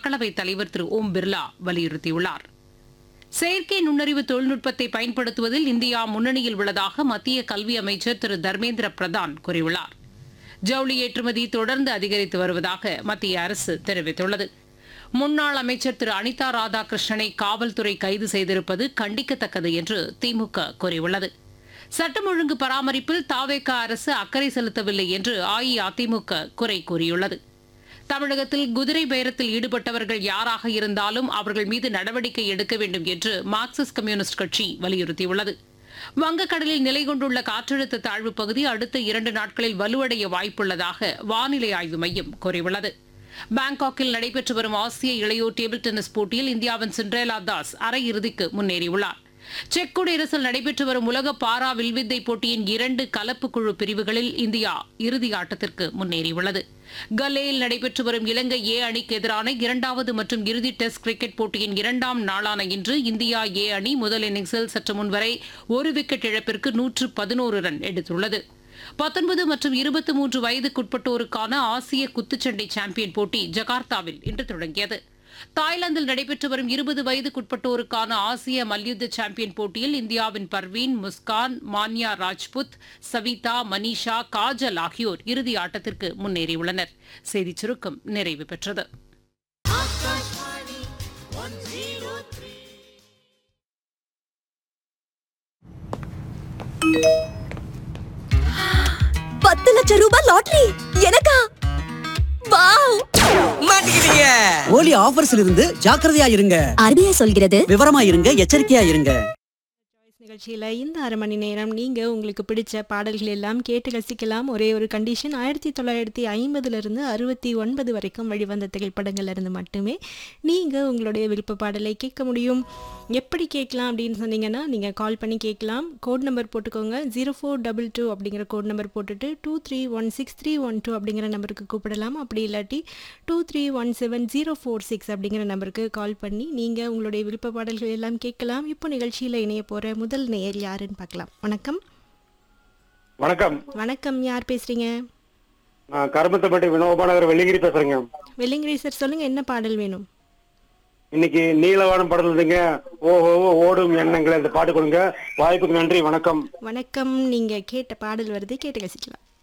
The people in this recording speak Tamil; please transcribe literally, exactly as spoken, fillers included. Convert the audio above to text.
மக்களவைத் தலைவர் திரு ஓம் பிர்லா வலியுறுத்தியுள்ளார். செயற்கை நுண்ணறிவு தொழில்நுட்பத்தை பயன்படுத்துவதில் இந்தியா முன்னணியில் உள்ளதாக மத்திய கல்வி அமைச்சர் திரு தர்மேந்திர பிரதான் கூறியுள்ளார். ஜவுளி ஏற்றுமதி தொடர்ந்து அதிகரித்து வருவதாக மத்திய அரசு தெரிவித்துள்ளது. முன்னாள் அமைச்சர் திரு அனிதா ராதாகிருஷ்ணனை காவல்துறை கைது செய்திருப்பது கண்டிக்கத்தக்கது என்று திமுக கூறியுள்ளது. சட்டம் ஒழுங்கு பராமரிப்பில் தாவேக அரசு அக்கறை செலுத்தவில்லை என்று அஇஅதிமுக குறை கூறியுள்ளது. தமிழகத்தில் குதிரை பேரத்தில் ஈடுபட்டவர்கள் யாராக இருந்தாலும் அவர்கள் மீது நடவடிக்கை எடுக்க வேண்டும் என்று மார்க்சிஸ்ட் கம்யூனிஸ்ட் கட்சி வலியுறுத்தியுள்ளது. வங்கக்கடலில் நிலை கொண்டுள்ள காற்றழுத்த தாழ்வு பகுதி அடுத்த இரண்டு நாட்களில் வலுவடைய வாய்ப்புள்ளதாக வானிலை ஆய்வு மையம் கூறியுள்ளது. பாங்காக்கில் நடைபெற்று வரும் ஆசிய இளையோர் டேபிள் டென்னிஸ் போட்டியில் இந்தியாவின் சிண்ட்ரேலா தாஸ் அரையிறுதிக்கு முன்னேறியுள்ளார். செக் குடியரசில் நடைபெற்று வரும் உலக பாரா வில்வித்தை போட்டியின் இரண்டு கலப்பு குழு பிரிவுகளில் இந்தியா இறுதி ஆட்டத்திற்கு முன்னேறியுள்ளது. கல்லேயில் நடைபெற்று வரும் இலங்கை ஏ அணிக்கு எதிரான இரண்டாவது மற்றும் இறுதி டெஸ்ட் கிரிக்கெட் போட்டியின் இரண்டாம் நாளான இன்று இந்தியா ஏ அணி முதல் இன்னிங்ஸில் சற்று முன்வரை ஒரு விக்கெட் இழப்பிற்கு நூற்று பதினோரு ரன் எடுத்துள்ளது. பத்தொன்பது மற்றும் இருபத்தி மூன்று வயதுக்குட்பட்டோருக்கான ஆசிய குத்துச்சண்டை சாம்பியன் போட்டி ஜகார்த்தாவில் இன்று தொடங்கியது. தாய்லாந்தில் நடைபெற்று வரும் இருபது வயதுக்குட்பட்டோருக்கான ஆசிய மல்யுத்த சாம்பியன் போட்டியில் இந்தியாவின் பர்வீன், முஸ்கான், மான்யா ராஜ்புத், சவிதா, மனிஷா, காஜல் ஆகியோர் இறுதி ஆட்டத்திற்கு முன்னேறியுள்ளனர். செய்திச் சுருக்கம் நிறைவு பெற்றது. பத்து லட்சம் ரூபாய் லாட்டரி எனக்கா? வாவ்! மாட்டிக்கிட்டீங்க. ஓலி ஆஃபர்ஸ்ல இருந்து ஜாக்கிரதையா இருங்க. ஆர்பிஐ சொல்கிறது விவரமா இருங்க, எச்சரிக்கையா இருங்க. நிகழ்ச்சியில் இந்த அரை மணி நேரம் நீங்கள் உங்களுக்கு பிடிச்ச பாடல்கள் எல்லாம் கேட்டு ரசிக்கலாம். ஒரே ஒரு கண்டிஷன், ஆயிரத்தி தொள்ளாயிரத்தி ஐம்பதுலேருந்து அறுபத்தி ஒன்பது வரைக்கும் வெளிவந்த திரைப்படங்கள்லேருந்து மட்டுமே நீங்கள் உங்களுடைய விருப்ப பாடலை கேட்க முடியும். எப்படி கேட்கலாம் அப்படின்னு சொன்னீங்கன்னா நீங்கள் கால் பண்ணி கேட்கலாம். கோட் நம்பர் போட்டுக்கோங்க, ஜீரோ ஃபோர் டபுள் டூ அப்படிங்கிற கோட் நம்பர் போட்டுட்டு two three one six three one two அப்படிங்கிற நம்பருக்கு கூப்பிடலாம். அப்படி இல்லாட்டி two three one seven zero four six அப்படிங்கிற நம்பருக்கு கால் பண்ணி நீங்கள் உங்களுடைய விருப்ப பாடல்கள் எல்லாம் கேட்கலாம். இப்போ நிகழ்ச்சியில் இணைய போகிற முதல் நேயர் யாருன்னு பார்க்கலாம். வணக்கம். வணக்கம். வணக்கம், யார் பேசுறீங்க? நான் கருமத்தப்பட்டி வினோபாநகர் வெள்ளிங்கிரி பேசுறேங்க. வெள்ளிங்கிரி சார், சொல்லுங்க, என்ன பாடல் வேணும்? இன்னைக்கு நீலவானம் படத்துல இருந்துங்க ஓஹோ ஓடும் எண்ணங்களை அந்த பாட்டு கொடுங்க. வாய்ப்புக்கு நன்றி. வணக்கம். வணக்கம். நீங்க கேட்ட பாடல் வருது, கேட்டு ரசிக்கலாம்.